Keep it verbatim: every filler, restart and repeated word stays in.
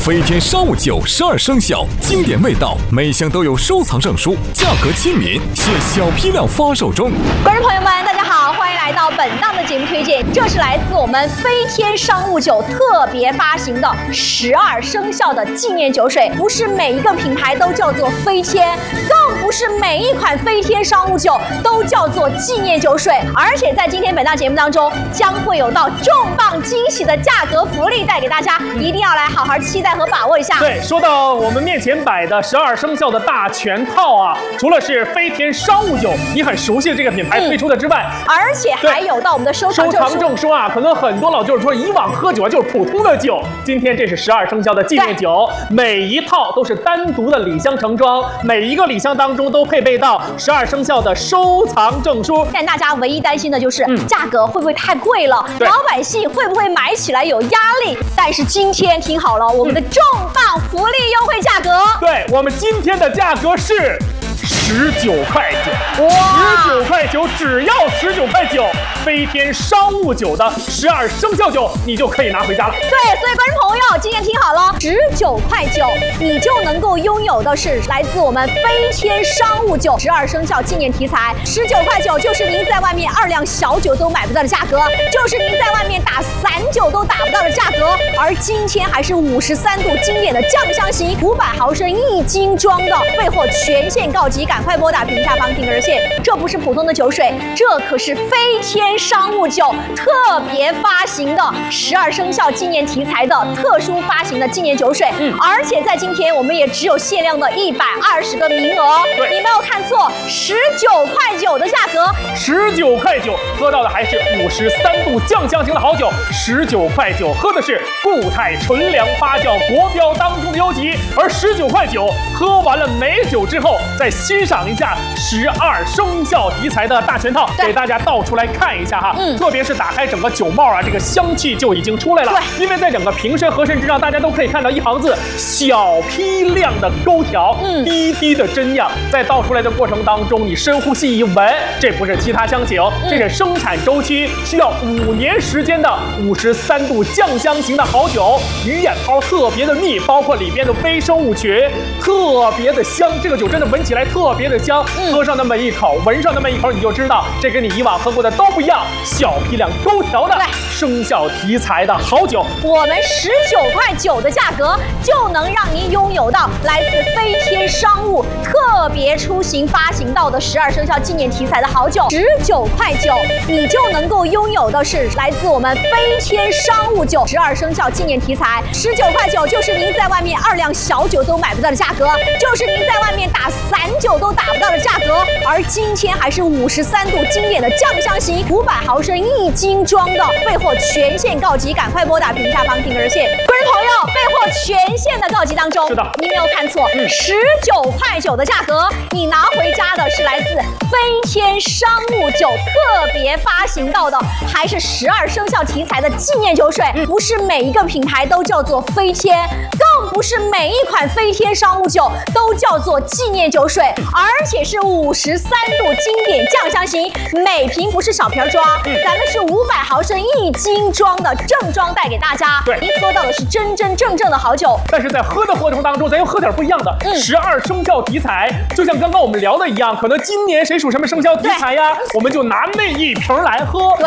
飞天商务酒十二生肖，经典味道，每箱都有收藏证书，价格亲民，现小批量发售中。 观众朋友们，大家好，欢迎来到本档的节目推荐。这是来自我们飞天商务酒特别发行的十二生肖的纪念酒水，不是每一个品牌都叫做飞天，更不是每一款飞天商务酒都叫做纪念酒水。而且在今天本档节目当中，将会有到重磅惊喜的价格福利带给大家，一定要来好好期待和把握一下。 对，说到我们面前摆的十二生肖的大全套啊，除了是飞天商务酒你很熟悉的这个品牌推出的之外， 嗯、而且还有到我们的收藏收藏证书啊。可能很多老就是说，以往喝酒啊就是普通的酒，今天这是十二生肖的纪念酒，每一套都是单独的礼箱盛装，每一个礼箱当中都配备到十二生肖的收藏证书。 但大家唯一担心的就是、嗯、价格会不会太贵了，老百姓会不会买起来有压力？但是今天听好了，我们的重磅福利优惠价格， 对，我们今天的价格是十九块九，哇，十九块九，只要十九块九，飞天商务酒的十二生肖酒，你就可以拿回家了。 对，所以观众朋友，今天听好了，十九块九，你就能够拥有的是来自我们飞天商务酒十二生肖纪念题材。十九块九就是您在外面二两小酒都买不到的价格，就是您在外面打散酒都打不到的价格。而今天还是五十三度经典的酱香型五百毫升一斤装的，备货全线告急，赶快拨打屏下方听热线。这不是普通的酒水，这可是飞天商务酒特别发行的十二生肖纪念题材的特殊发行的纪念酒水。嗯，而且在今天我们也只有限量的一百二十个名额。对，你没有看错，十九块九的价格， 十九块九喝到的还是五十三度酱香型的好酒，十九块九喝的是固态纯粮发酵国标当中的优级，而十九块九喝完了美酒之后，再欣赏一下十二生肖题材的大全套，给大家倒出来看一下哈。嗯，特别是打开整个酒帽啊，这个香气就已经出来了。对，因为在整个瓶身盒身之上，大家都可以看到一行字：小批量的勾调，嗯，滴滴的真酿。在倒出来的过程当中，你深呼吸一闻，这不是其他香型，嗯、这是生产周期需要五年时间的五十三度酱香型的好酒。鱼眼泡特别的密，包括里边的微生物群特别的香，这个酒真的闻起来特别的香。嗯、喝上那么一口，闻上那么一口，你就知道这跟你以往喝过的都不一样。小批量勾调的生肖题材的好酒， 我们十九块九的价格就能让您拥有到来自飞天商务特别出行发行到的十二生肖纪念题材的好酒。十九块九，你就能够拥有的是来自我们飞天商务酒十二生肖纪念题材。十九块九就是您在外面二两小酒都买不到的价格，就是您在外面打散酒都打不到的价格。而今天还是五十三度经典的酱香型五百毫升一斤装的，备货全线告急，赶快拨打屏下方听热线。观众朋友，备货全线的告急当中，是的，您没有看错，十九块九的价格，你拿回家的是来自飞天商务酒特别发行到的，还是十二生肖题材的纪念酒水。嗯、不是每一个品牌都叫做飞天，更不是每一款飞天商务酒都叫做纪念酒水，而且是五十三度经典酱香型，每瓶不是小瓶装，嗯、咱们是五百毫升一斤装的正装带给大家。对，您喝到的是真真正正的好酒。 但是在喝的过程当中，咱又喝点不一样的。嗯，十二生肖题材，就像刚刚我们聊的一样，可能今年谁属什么生肖题材呀，我们就拿那一瓶来喝。对，